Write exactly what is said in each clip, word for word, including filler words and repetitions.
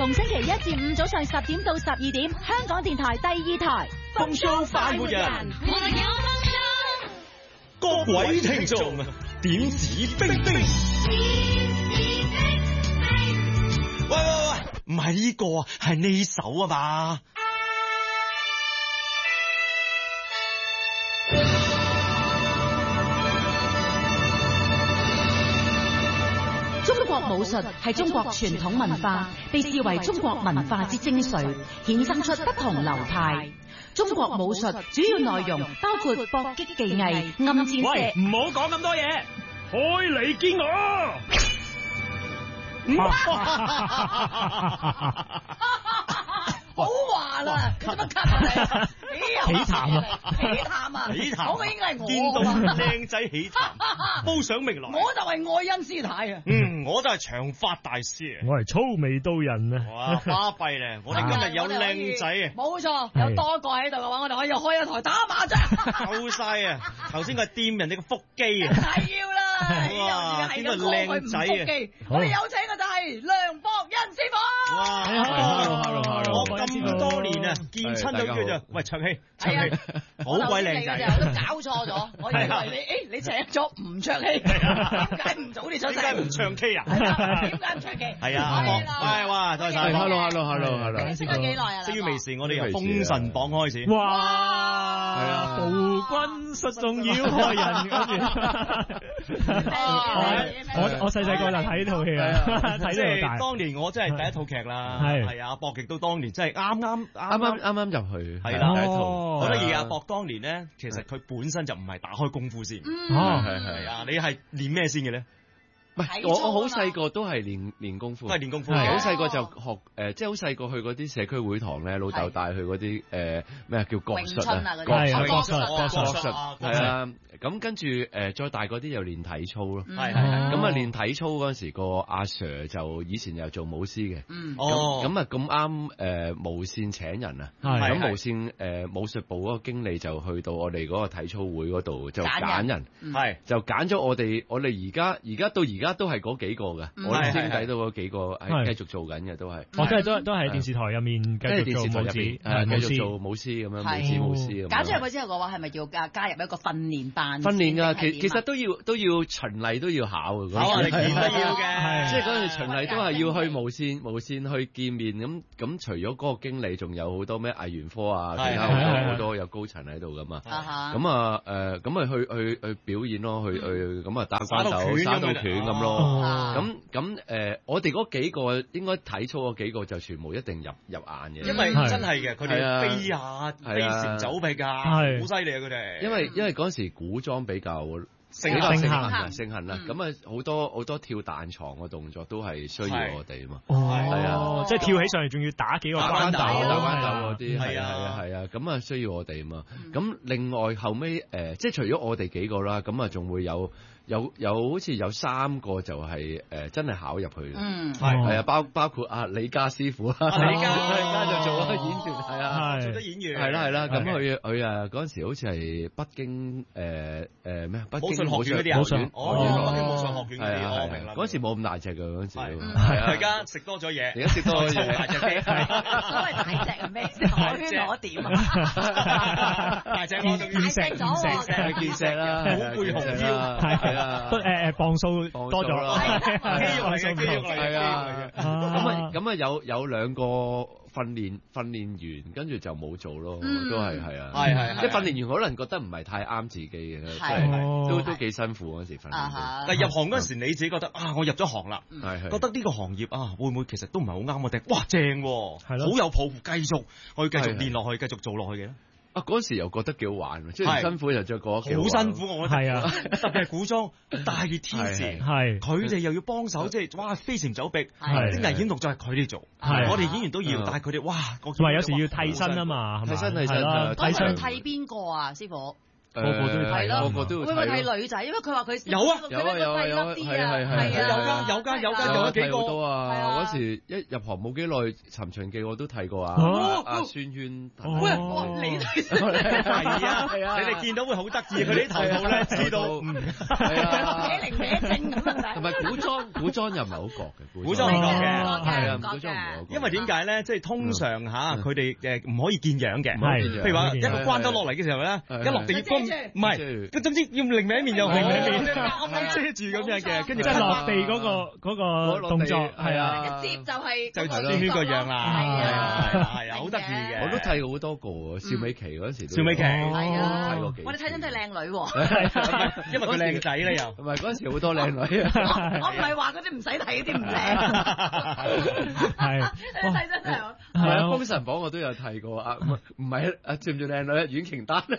逢星期一至五早上十點到十二點，香港電台第二台風騷快活人， 我哋有各位聽眾點指兵兵。喂喂喂，唔係呢個啊，係呢首啊嘛。 中國武術係中國傳統文化，被視為中國文化之精髓，衍生出不同流派。中國武術主要內容包括搏擊技藝、暗箭射。 喂，唔好講咁多嘢，開嚟見我。 好話啦，咁乜咳啊你？ 喜談啊， 喜談啊， 喜談， 嗰個應該係我。 見到靚仔喜談，報上名來。 我就係愛因斯坦啊。 嗯，我就係長髮大師啊。 我係粗眉刀人啊。 哇，巴閉咧！我哋今日有靚仔啊。 冇錯，有多個喺度嘅話，我哋可以開一台打麻將。 夠晒啊！頭先佢係掂人哋嘅腹肌啊。 係要啦。 哇，邊個靚仔啊？ 我哋有請嘅就係梁博恩師傅。 哇，我咁多年啊，見親都叫做喂卓希，卓希好鬼靚仔， 我都搞錯咗，我以為你誒你請咗吳卓希，點解唔早啲出世？ 點解唔唱 K 啊？ 點解唔唱 K？ 係啊，喂哇，多謝晒 ，hello，hello，hello，hello， 識咗幾耐啊？ 識於微時，我哋由封神榜開始。 哇，係啊，暴君失眾妖害人，跟住我我細細個就睇呢套戲啊，睇到大。 當年我真係第一套劇啦， 係係啊，博極到當年真係啱啱啱啱啱啱入去， 係啦， 第一套。 好得意啊！博當年咧，其實佢本身就唔係打開功夫先， 哦， 係係啊，你係練咩先嘅咧？ 唔係，我我好細個都係練練功夫， 都係練功夫。 好細個就學誒，即係好細個去嗰啲社區會堂咧，老豆帶去嗰啲誒咩啊叫國術啊， 國術國術國術係啊。咁跟住誒再大嗰啲又練體操咯， 係係。 咁啊練體操嗰陣時個阿 Sir 就以前又做武師嘅，咁咁啊咁啱誒無線請人啊，咁無線誒武術部嗰個經理就去到我哋嗰個體操會嗰度就揀人，係就揀咗我哋我哋而家而家到而家都係嗰幾個嘅，我哋師弟都嗰幾個係繼續做緊嘅都係， 我都係都都係電視台入面繼續做武師， 係繼續做武師咁樣，武師武師咁。 揀咗入去之後嘅話，係咪要加加入一個訓練班？ 訓練㗎，其其實都要都要循例都要考嘅。 考啊，你見都要嘅， 即係嗰陣循例都係要去無線無線去見面咁咁。除咗嗰個經理，仲有好多咩藝員科啊，其他好多好多有高層喺度㗎嘛。咁啊誒，咁啊去去去表演咯，去去咁啊打關鬥、耍到拳咁咯。咁咁誒，我哋嗰幾個應該體操嗰幾個就全部一定入入眼嘅， 因為真係嘅，佢哋飛下飛檐走壁㗎，好犀利啊佢哋。 因為因為嗰陣時古裝比較盛行盛行啊，盛行啦。咁啊好多好多跳彈床嘅動作都係需要我哋啊嘛。 係啊， 即係跳起上嚟仲要打幾個關鬥， 打關鬥嗰啲係啊係啊係啊，咁啊需要我哋啊嘛。咁另外後尾誒，即係除咗我哋幾個啦，咁啊仲會有。有有好似有三個就係誒真係考入去嘅， 嗯係係啊，包包括阿李家師傅，李家李家就做咗演員，係啊， 做咗演員， 係啦係啦，咁佢佢啊嗰陣時好似係北京誒誒咩北京武術學院嗰啲啊， 武術哦，北京武術學院嗰啲，我明啦。 嗰陣時冇咁大隻嘅嗰陣時，係啊，而家食多咗嘢， 而家食多咗嘢， 大隻啲， 所謂大隻係咩先？我圈攞點啊？ 大隻我仲健碩健碩健碩啦， 好背紅腰， 係啊， 都誒誒磅數多咗啦， 肌肉嚟嘅肌肉嚟嘅， 係啊，咁啊咁啊有有兩個訓練訓練員，跟住就冇做咯，都係係啊， 係係， 即係訓練員可能覺得唔係太啱自己嘅，即係都都幾辛苦嗰時訓練。 但入行嗰陣時，你自己覺得啊，我入咗行啦，覺得呢個行業啊，會唔會其實都唔係好啱我哋？哇，正喎，好有抱負，繼續可以繼續練落去，繼續做落去嘅咧。 啊！嗰時又覺得幾好玩，即係辛苦又再過得幾好玩。 好辛苦我覺得， 係啊， 特別係古裝大熱天時， 係佢哋又要幫手，即係哇飛檐走壁， 係啲危險動作係佢哋做， 係我哋演員都要，但係佢哋哇， 同埋有時要替身啊嘛， 替身替身替身替邊個啊，師傅？ 個個都要睇咯，個個都要睇。 會唔會睇女仔？因為佢話佢有啊， 有啊，有啊，有啊，係係係有㗎，有㗎，有㗎，有幾個多啊！嗰時一入行冇幾耐，《尋秦記》我都睇過啊。阿孫軒， 喂，你睇係啊係啊！你哋見到會好得意，佢啲頭套咧知道，係啊， 歪零歪正咁啊！ 同埋古裝，古裝又唔係好覺嘅， 古裝唔覺嘅， 係啊係啊，唔覺嘅。 因為點解咧？即係通常嚇佢哋誒唔可以見樣嘅，譬如話一個關刀落嚟嘅時候咧，一落地要唔係，佢總之要另一面又另一面，啱啱遮住咁樣嘅，跟住即係落地嗰個嗰個動作係啊， 一接就係就圈圈個樣啦，係啊係啊，好得意嘅。 我都睇過好多個，邵美琪嗰陣時， 邵美琪係啊， 睇過幾。 我哋睇真係靚女喎， 因為佢靚仔咧又， 唔係嗰陣時好多靚女啊。 我唔係話嗰啲唔使睇嗰啲唔靚， 係睇真係。 係啊，《封神榜》我都有睇過啊，唔係啊，知唔知靚女啊？阮瓊丹。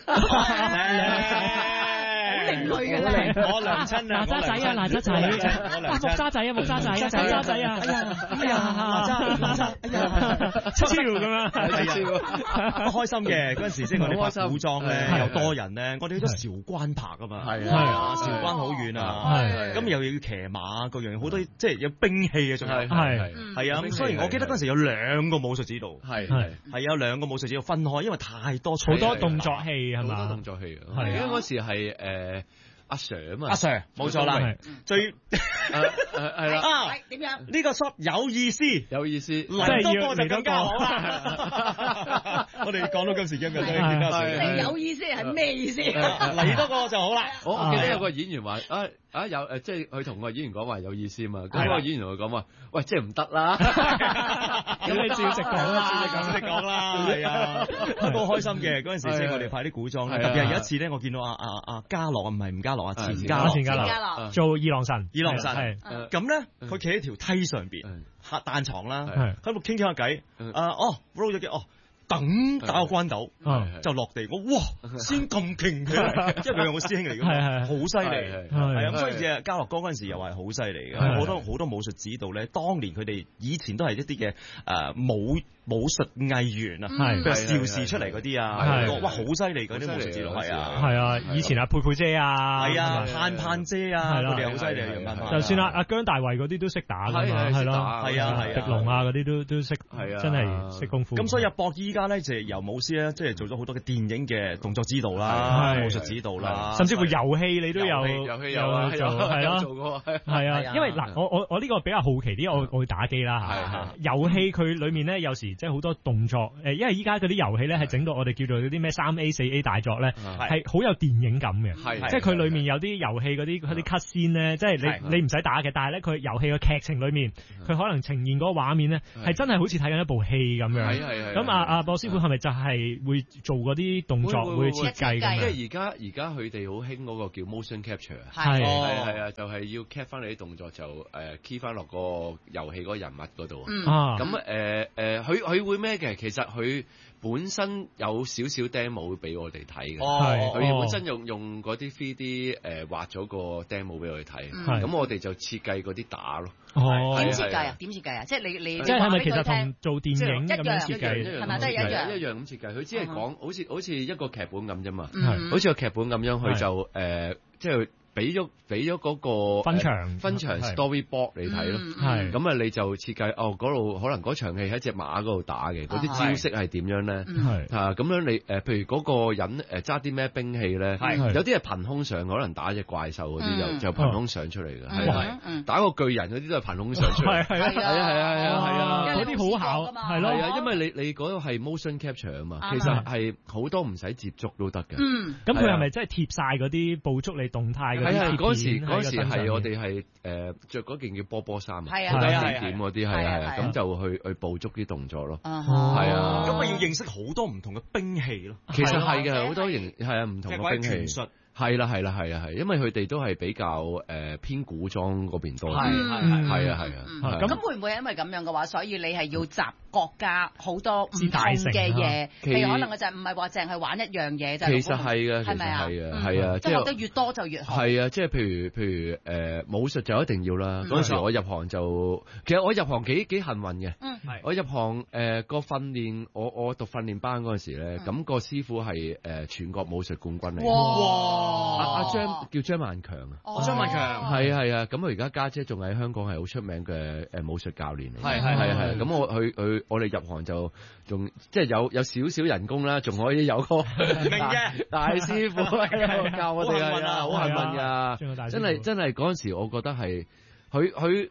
另類嘅咧， 我娘親啊， 哪吒仔啊，哪吒仔，哇，木渣仔啊，木渣仔，木渣仔啊，哎呀，哎呀，哪吒，哪吒，哎呀，超咁樣， 超，開心嘅嗰陣時，即係我哋拍古裝咧，又多人咧，我哋去咗韶關拍啊嘛，係啊，韶關好遠啊，咁又要騎馬，各樣好多，即係有兵器啊，仲有，係係啊，咁所以我記得嗰陣時有兩個武術指導，係係係有兩個武術指導分開，因為太多好多動作戲係嘛， 好多動作戲，係因為嗰時係誒。誒，阿 Sir 啊嘛， 阿 Sir 冇錯啦，最係啦， 點樣？ 呢個 shot 有意思， 有意思， 嚟多個就更加好啦。我哋講到今時今日都見到阿 Sir， 有意思係咩意思？ 嚟多個就好啦。 我我記得有個演員話啊啊有誒，即係佢同個演員講話有意思啊嘛，咁個演員同佢講話，喂，即係唔得啦， 咁你照直講啦， 照直講啦，係啊，都好開心嘅嗰陣時，即係我哋拍啲古裝咧，特別係有一次咧，我見到阿阿阿嘉樂啊，唔係吳家樂啊，錢嘉樂， 錢嘉樂做二郎神， 二郎神係咁咧，佢企喺條梯上邊，客彈床啦，喺度傾傾下偈，啊哦 roll 咗嘅哦。等打個關斗就落地，我哇先咁勁嘅，因為佢係我師兄嚟嘅，好犀利，係啊，所以嘅嘉樂哥嗰陣時又係好犀利嘅，好多好多武術指導咧，當年佢哋以前都係一啲嘅誒武武術藝員啊，譬如邵氏出嚟嗰啲啊，哇好犀利嗰啲武術指導係啊， 係啊，以前阿佩佩姐啊， 係啊，盼盼姐啊，佢哋好犀利啊，楊盼盼， 就算阿阿姜大衛嗰啲都識打㗎嘛，係咯， 係啊係啊， 狄龍啊嗰啲都都識， 係啊， 真係識功夫。 咁所以阿博依家咧就係由武師咧，即係做咗好多嘅電影嘅動作指導啦，武術指導啦， 甚至乎遊戲你都有， 遊戲有啊，做係咯，做過係啊，因為嗱，我我我呢個比較好奇啲，我我會打機啦嚇，遊戲佢裡面咧有時即係好多動作，誒，因為依家嗰啲遊戲咧係整到我哋叫做嗰啲咩三 A 四 A 大作咧，係好有電影感嘅，即係佢裡面有啲遊戲嗰啲嗰啲 cut scene咧，即係你你唔使打嘅，但係咧佢遊戲嘅劇情裡面，佢可能呈現嗰個畫面咧係真係好似睇緊一部戲咁樣，咁啊啊博師傅係咪就係會做嗰啲動作會設計嘅？ 因為而家而家佢哋好興嗰個叫 motion capture 啊， 係係係啊，就係要 cap 翻你啲動作就誒 key 翻落個遊戲嗰個人物嗰度啊，咁誒誒佢佢會咩嘅？其實佢本身有少少 demo 會俾我哋睇嘅，佢本身用用嗰啲 three D 誒畫咗個 demo 俾我哋睇，咁我哋就設計嗰啲打咯。 哦， 點設計啊？點設計啊？即係你你即係係咪其實同做電影咁樣設計係咪都係一樣一樣咁設計？佢只係講好似好似一個劇本咁啫嘛，好似個劇本咁樣，佢就誒即係。俾咗俾咗嗰個分場分場 storyboard 你睇咯，係咁啊你就設計哦嗰度可能嗰場戲喺隻馬嗰度打嘅，嗰啲招式係點樣咧？係啊咁樣你誒譬如嗰個人誒揸啲咩兵器咧？有啲係憑空上，可能打隻怪獸嗰啲就就憑空上出嚟嘅，係打個巨人嗰啲都係憑空上出嚟，係啊係啊係啊係啊， 嗰啲好巧係咯， 係啊，因為你你嗰個係 motion capture 啊嘛，其實係好多唔使接觸都得嘅。 嗯，咁佢係咪真係貼晒嗰啲捕捉你動態？ 係係嗰時嗰時係我哋係誒著嗰件叫波波衫啊，好多點點嗰啲係啊，咁就去去捕捉啲動作咯，係啊， 咁咪要認識好多唔同嘅兵器咯。 其實係嘅，好多型係啊，唔同嘅兵器。係啦係啦係啊係，因為佢哋都係比較誒偏古裝嗰邊多啲，係係係啊係啊。 咁會唔會因為咁樣嘅話，所以你係要集國家好多唔同嘅嘢？譬如可能我就唔係話淨係玩一樣嘢就。 其實係嘅， 係咪啊？ 係啊係啊， 即係學得越多就越好。 係啊，即係譬如譬如誒武術就一定要啦。嗰陣時我入行就，其實我入行幾幾幸運嘅。嗯，我入行誒個訓練，我我讀訓練班嗰陣時咧，咁個師傅係誒全國武術冠軍嚟。哇！阿阿張叫張萬強啊， 張萬強係係啊，咁佢而家家姐仲喺香港係好出名嘅誒武術教練嚟， 係係係係， 咁我佢佢我哋入行就仲即係有有少少人工啦，仲可以有個明嘅大師傅喺度教我哋啊，好幸運㗎，真係真係嗰陣時我覺得係佢佢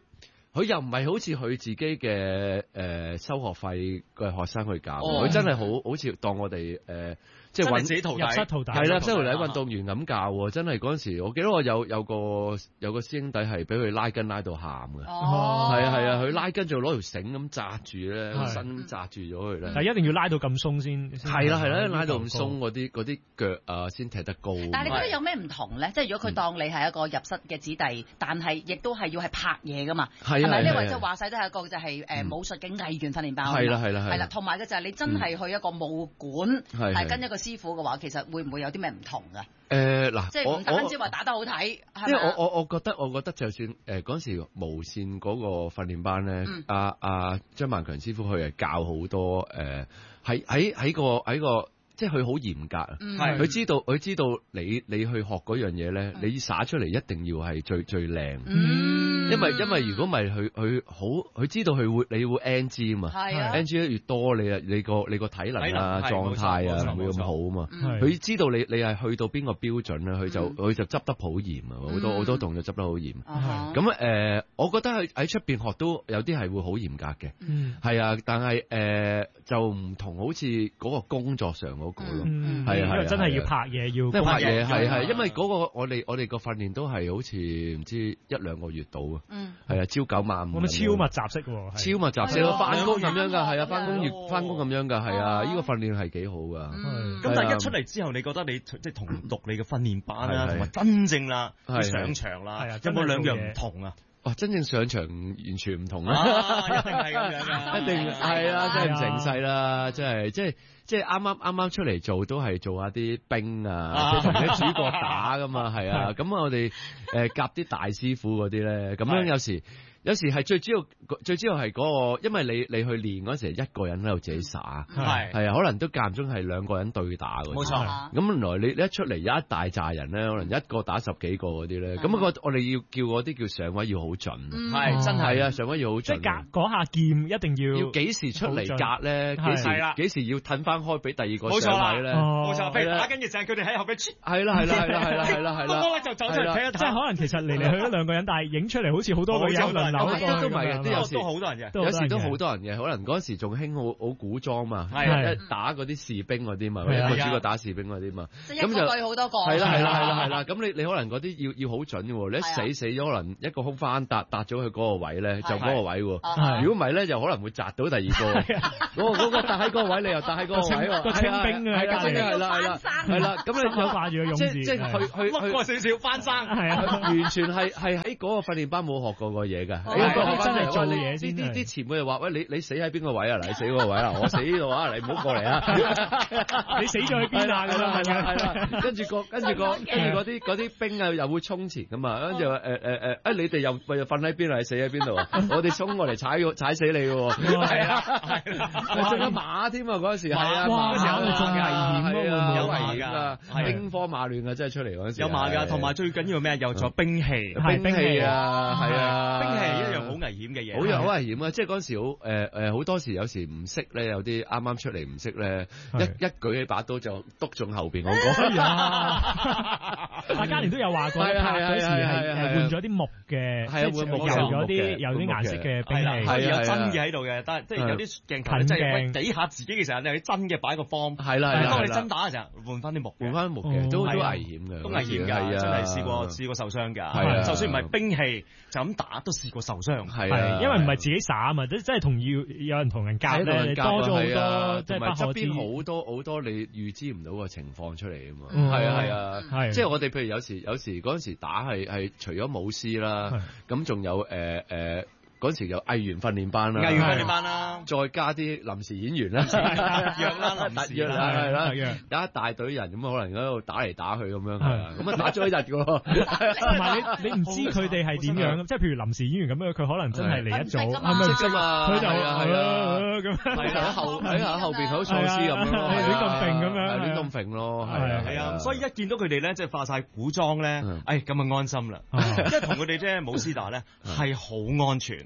佢又唔係好似佢自己嘅誒、呃、收學費嘅學生去教，佢、哦、真係好好似當我哋誒。呃即係揾自己徒弟， 入室徒弟， 係啦，即係嚟運動員咁教喎，真係嗰陣時，我記得我有有個有個師兄弟係俾佢拉筋拉到喊嘅， 哦， 係啊係啊，佢拉筋就攞條繩咁紮住咧，個身紮住咗佢咧。 但係一定要拉到咁鬆先， 係啦係啦，拉到咁鬆嗰啲嗰啲腳啊先踢得高。 但係你覺得有咩唔同咧？即係如果佢當你係一個入室嘅子弟，但係亦都係要係拍嘢噶嘛？係咪？呢位就話晒都係一個就係誒武術嘅藝員訓練班。 係啦係啦係啦，同埋嘅就係你真係去一個武館係跟一個師傅嘅話，其實會唔會有啲咩唔同㗎？ 誒嗱， 即係唔單止話打得好睇， 因為我我我覺得我覺得就算誒嗰陣時無線嗰個訓練班咧，阿阿張萬強師傅佢係教好多誒，喺喺喺個喺個。即係佢好嚴格啊！佢、嗯、知道佢知道你你去學嗰樣嘢咧，你灑出嚟一定要係最最靚、嗯。因為因為如果唔係佢佢好佢知道佢會你會 N G 啊嘛，N G 越多你啊你個你個體能啊狀態啊唔會咁好啊嘛。佢知道你你係去到邊個標準咧，佢就佢、嗯、就執得好嚴啊！好多好多動作執得好嚴。咁誒、嗯呃，我覺得喺喺出邊學都有啲係會好嚴格嘅。係、嗯、啊，但係誒、呃、就唔同，好似嗰個工作上。嗰個咯，係啊係啊， 真係要拍嘢，要拍嘢係係，因為嗰個我哋我哋個訓練都係好似唔知一兩個月到啊，係啊，朝九晚五， 咁啊超密集式喎， 超密集式咯，翻工咁樣㗎，係啊，翻工月翻工咁樣㗎，係啊，呢個訓練係幾好㗎。 咁但係一出嚟之後，你覺得你即係同讀你嘅訓練班啦，同埋真正啦上場啦，有冇兩樣唔同啊？ 哇！真正上場完全唔同啦、啊，一定係咁樣㗎， 一定係啊，真係唔成世啦，真係即係即係啱啱啱啱出嚟做都係做下啲兵啊，即係同啲主角打㗎嘛，係啊，咁我哋誒夾啲大師傅嗰啲咧，咁樣有時。有時係最主要，最主要係嗰、那個，因為你你去練嗰時係一個人喺度自己耍，係係啊，可能都間唔中係兩個人對打嗰啲。冇錯。咁原來你你一出嚟有一大紮人咧，可能一個打十幾個嗰啲咧，咁、那個我哋要叫嗰啲叫上位要好準，係、嗯、真係啊，上位要好準。即係隔嗰下劍一定要。 要幾時出嚟隔咧？幾時幾時要褪翻開俾第二個上位咧？ 冇錯，譬如打緊嘅時候，佢哋喺後邊。 係啦係啦係啦係啦係啦係啦。 咁就走出嚟睇一睇。 即係可能其實嚟嚟去去兩個人，但係影出嚟好似好多個人。 有都唔係嘅，都有時都好多人嘅， 有時都好多人嘅。可能嗰時仲興好好古裝嘛，係一打嗰啲士兵嗰啲嘛，一個主角打士兵嗰啲嘛，咁就對好多個。 係啦係啦係啦係啦，咁你你可能嗰啲要要好準嘅喎，你一死死咗可能一個空翻搭搭咗去嗰個位咧，就嗰個位喎。如果唔係咧，就可能會擲到第二個。嗰個嗰個搭喺嗰個位，你又搭喺嗰個位喎。 個清兵啊， 係啦係啦係啦係啦，咁你有掛住個勇字， 即係去去屈過少少翻生， 係啊， 完全係係喺嗰個訓練班冇學過個嘢㗎。 真係做嘢先， 啲啲前輩就話：喂，你你死喺邊個位啊？嗱，你死嗰個位啊，我死呢度啊，你唔好過嚟啊！ 你死咗喺邊啊？咁樣係啦係啦， 跟住個跟住個跟住嗰啲嗰啲兵啊，又會衝前㗎嘛，跟住話誒誒誒，誒你哋又又瞓喺邊啊？你死喺邊度啊？我哋衝過嚟踩踩死你㗎喎！係啊係啦，仲有馬添啊！嗰陣時係啊，馬有仲危險啊，有危險啊，兵荒馬亂啊，真係出嚟嗰陣時有馬㗎，同埋最緊要咩？有咗兵器， 兵器啊，係啊， 兵器一樣好危險嘅嘢， 好有好危險啊！即係嗰陣時好誒誒，好多時有時唔識咧，有啲啱啱出嚟唔識咧，一一舉起把刀就篤中後邊嗰個。 阿嘉年都有話過，拍嗰時係換咗啲木嘅， 係啊，換木油咗啲有啲顏色嘅兵器， 係有真嘅喺度嘅，但係即係有啲鏡頭即係底下自己嘅時候，你係真嘅擺個方， 係啦， 當你真打嘅時候換翻啲木， 換翻木嘅，都都危險嘅， 都危險㗎，真係試過試過受傷㗎，係啊，就算唔係兵器，就咁打都試過受傷， 係啊， 因為唔係自己耍啊嘛，即係同要有人同人夾咧，多咗好多，即係不可知好多好多你預知唔到嘅情況出嚟啊嘛，係啊係啊，即係我哋譬如有時有時嗰陣時打係係除咗武師啦，咁仲有誒誒。嗰陣時有藝員訓練班啦， 藝員訓練班啦， 再加啲臨時演員啦， 特約啦， 特約啦，係啦，有一大隊人咁可能喺度打嚟打去咁樣，咁啊打咗一日㗎喎， 同埋你你唔知佢哋係點樣，即係譬如臨時演員咁樣，佢可能真係嚟一組，係咪識㗎嘛？ 佢就係啊咁，係喺後喺喺後邊好喪屍咁樣咯， 亂咁揈咁樣， 亂咁揈咯，係啊係啊，所以一見到佢哋咧，即係化晒古裝咧，誒咁啊安心啦，因為同佢哋即係武師打咧係好安全。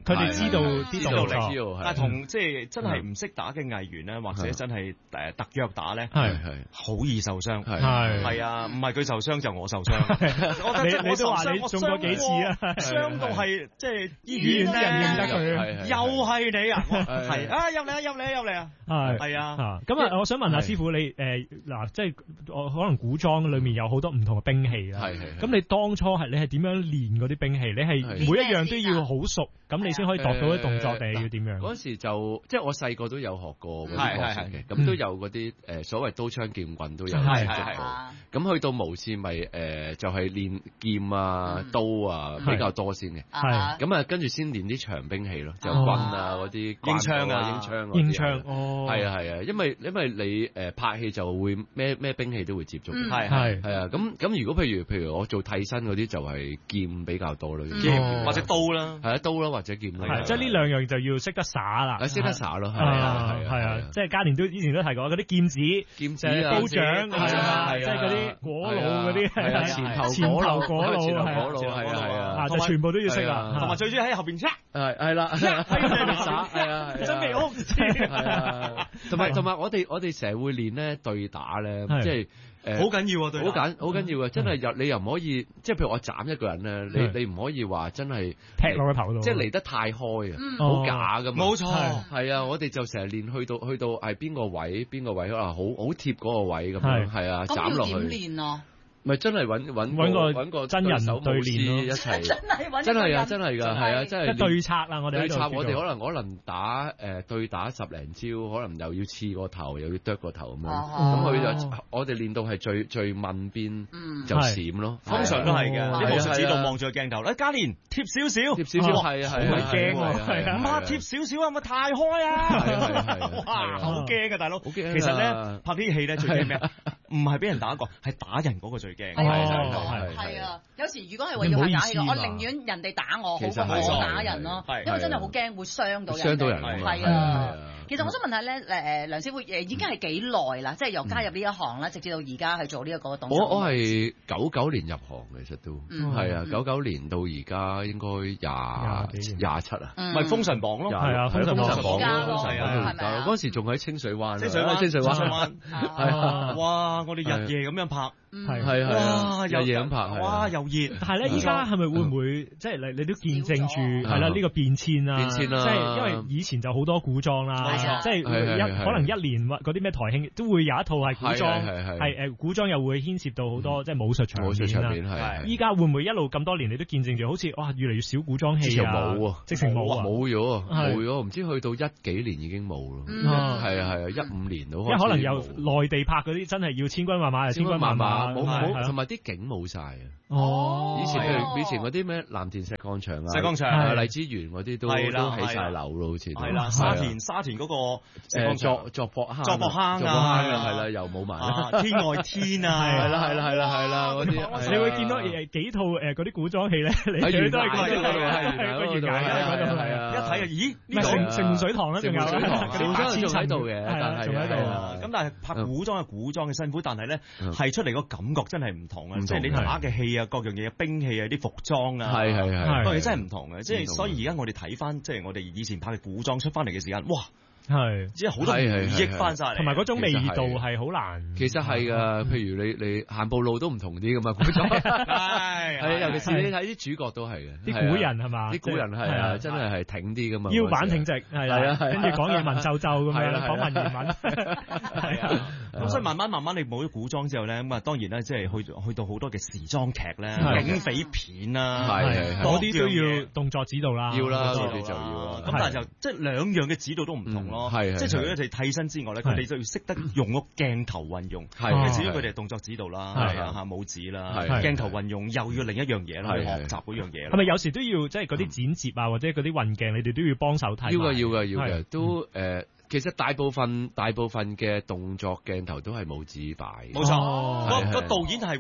佢哋知道啲動作， 但係同即係真係唔識打嘅藝員咧，或者真係誒特約打咧， 係係好易受傷， 係係啊，唔係佢受傷就我受傷。我覺得你都話你中過幾次啊？ 傷到係即係醫院人認得佢，又係你啊！係啊，入嚟啊，入嚟啊，入嚟啊！係係啊， 咁啊，我想問下師傅，你誒嗱，即係我可能古裝裏面有好多唔同嘅兵器啦。係係。咁你當初係你係點樣練嗰啲兵器？你係每一樣都要好熟，咁你先可以度到啲動作定係要點樣？ 嗰時就即係我細個都有學過嗰啲課程嘅，咁都有嗰啲誒所謂刀槍劍棍都有接觸到。咁去到無線咪誒就係練劍啊、刀啊比較多先嘅。係。咁啊跟住先練啲長兵器咯，就棍啊嗰啲英槍啊、 英槍、 英槍。哦。 係啊係啊，因為因為你誒拍戲就會咩咩兵器都會接觸。 係係係啊，咁咁如果譬如譬如我做替身嗰啲就係劍比較多啦， 劍或者刀啦， 係啊刀啦或者劍啦。 係即係呢兩樣就要識得耍啦。 識得耍咯，係啊係啊，即係嘉年都以前都提過嗰啲劍指、 劍指啊、刀掌係啊，即係嗰啲果佬嗰啲係啊，前頭前頭果佬係啊係啊， 就全部都要識啊， 同埋最中意喺後邊出， 係係啦，喺度耍係啊， 真係我唔知， 係啊，同埋同埋我哋我哋成日會練咧對打咧，即係。 誒好緊要啊！對， 好緊好緊要啊！真係又你又唔可以，即係譬如我斬一個人咧，你你唔可以話真係踢落個頭度， 即係離得太開啊，好假㗎嘛！ 冇錯， 係啊！我哋就成日練去到去到係邊個位邊個位啊，好好貼嗰個位咁樣，係啊，斬落去。 咁要點練啊？ 咪真係揾揾揾個揾個真人對練咯， 一齊真係揾真係啊！真係㗎，係啊！真係對策啦，我哋對策，我哋可能可能打誒對打十零招，可能又要刺個頭，又要剁個頭咁樣。咁佢就我哋練到係最最問邊就閃咯。 通常都係嘅，啲武術指導望住個鏡頭咧，嘉年貼少少， 貼少少係啊係啊， 驚喎，唔怕貼少少啊，咪太開啊！ 係啊係啊， 哇，好驚啊大佬！ 好驚啊！ 其實咧拍啲戲咧最驚咩？唔係俾人打過，係打人嗰個最驚。 係啊，係啊，有時如果係為咗打戲，我寧願人哋打我，好過我打人咯。因為真係好驚會傷到人。 傷到人係啊。其實我想問下咧，誒梁師傅誒已經係幾耐啦？即係由加入呢一行啦，直至到而家係做呢一個動作。 我我係九九年入行嘅，其實都係啊，九九年到而家應該廿廿七啊， 咪封神榜咯， 係啊，封神榜咯， 係啊，嗰時仲喺清水灣， 清水灣， 清水灣， 係啊，哇！我哋日夜咁樣拍。 係係係，哇！又夜咁拍， 哇！又熱。 但係咧，依家係咪會唔會即係你你都見證住係啦呢個變遷啦？ 變遷啦， 即係因為以前就好多古裝啦，即係一可能一年嗰啲咩台慶都會有一套係古裝，係誒古裝又會牽涉到好多即係武術場面啦。武術場面係。依家會唔會一路咁多年你都見證住好似哇越嚟越少古裝戲啊？ 冇啊， 直情冇啊， 冇咗，冇咗，唔知去到一幾年已經冇咯。係啊係啊，一五年到。因為可能由內地拍嗰啲真係要千軍萬馬，千軍萬馬冇冇同埋啲景冇晒啊！ 哦， 以前譬如以前嗰啲咩藍田石礦場啊、 石礦場、 荔枝園嗰啲都都起晒樓咯，好似係啦，沙田沙田嗰個誒作作博坑、 作博坑啊， 係啦，又冇埋天外天啊， 係啦係啦係啦係啦嗰啲， 你會見到誒幾套誒嗰啲古裝戲咧，你睇都係嗰度，係個懸崖嗰度係啊， 一睇啊，咦？ 呢城城門水塘啦，仲有水塘，古裝仲喺度嘅， 但係仲喺度。 咁但係拍古裝係古裝嘅辛苦，但係咧係出嚟個感覺真係唔同啊！即係你打嘅戲啊，各樣嘢、兵器啊、啲服裝啊， 係係係， 當然真係唔同嘅。即係所以而家我哋睇翻，即係我哋以前拍嘅古裝出翻嚟嘅時間，哇！ 係， 即係好多回憶翻晒嚟， 同埋嗰種味道係好難。 其實係噶，譬如你你行步路都唔同啲噶嘛，古裝係係，尤其是你睇啲主角都係嘅， 啲古人係嘛， 啲古人係啊，真係係挺啲噶嘛， 腰板挺直係啊，跟住講嘢文縐縐咁樣，講文言文係啊。咁所以慢慢慢慢你冇咗古裝之後咧，咁啊當然咧，即係去去到好多嘅時裝劇咧、警匪片啦， 係嗰啲都要動作指導啦， 要啦，嗰啲就要啦。 咁但係就即係兩樣嘅指導都唔同咯。係，即係除咗佢哋替身之外咧，佢哋就要識得用個鏡頭運用。係，至於佢哋動作指導啦，係啊，嚇武指啦，鏡頭運用又要另一樣嘢啦，去學習嗰樣嘢。 係咪有時都要即係嗰啲剪接啊，或者嗰啲運鏡，你哋都要幫手睇？ 要嘅，要嘅，要嘅，都誒。其實大部分大部分嘅動作鏡頭都係武指擺。 冇錯，個個導演係會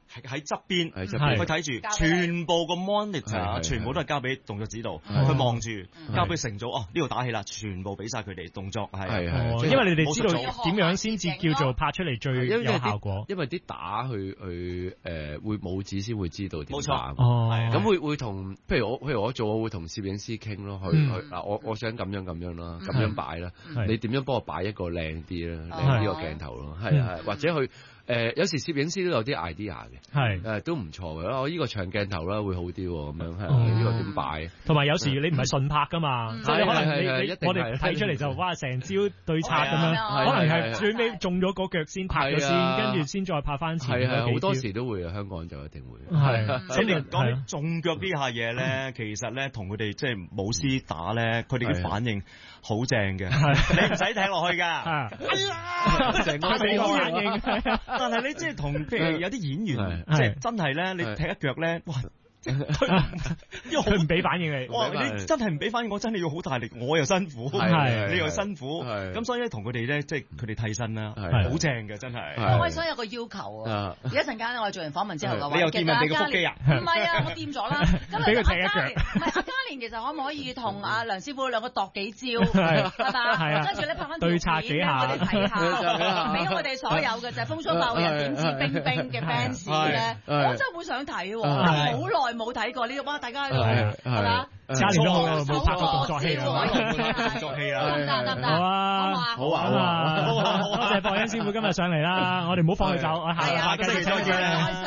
喺側邊，佢睇住，全部個 monitor 全部都係交俾動作指導，佢望住，交俾成組，哦呢度打戲啦，全部俾晒佢哋動作，係係， 因為你哋知道點樣先至叫做拍出嚟最有效果， 因為啲打去去誒會武指先會知道點打， 冇錯， 咁會會同，譬如我譬如我做，我會同攝影師傾咯，去去嗱我我想咁樣咁樣啦，咁樣擺啦，你點樣幫我擺一個靚啲啦，靚啲個鏡頭咯，係係，或者去。誒有時攝影師都有啲 idea 嘅， 係誒都唔錯嘅。我呢個長鏡頭啦會好啲喎，咁樣係呢個點擺？ 同埋有時你唔係順拍噶嘛，即係可能你我哋睇出嚟就哇成招對策咁樣，可能係最尾中咗個腳先拍咗先，跟住先再拍翻前。 係係好多時都會啊，香港就一定會。 係咁你講中腳呢下嘢咧，其實咧同佢哋即係舞獅打咧，佢哋嘅反應好正嘅，你唔使睇落去㗎。哎呀，成個反應。但係你即係同譬如有啲演員，即係真係咧，你踢一腳咧，哇！ 因為佢唔俾反應你， 哇！你真係唔俾反應，我真係要好大力，我又辛苦，你又辛苦，咁所以咧同佢哋咧，即係佢哋替身啦，好正嘅真係。 我想有個要求啊，而家陣間我哋做完訪問之後嘅話， 你又掂人哋個腹肌啊？ 唔係啊，我掂咗啦。咁俾佢踢一腳。 唔係阿嘉蓮，其實可唔可以同阿梁師傅兩個度幾招係嘛？跟住咧拍翻對策幾下，我哋睇下，俾我哋所有嘅就係風騷爆人點指冰冰嘅 fans 咧，我真係會想睇喎，好耐冇睇過呢個，哇！大家係嘛？ 嘉年都冇拍過動作戲啊， 動作戲啊， 得唔得？得唔得？ 好啊， 好啊，好啊， 多謝博恩師傅今日上嚟啦，我哋唔好放佢走，下下個星期再見。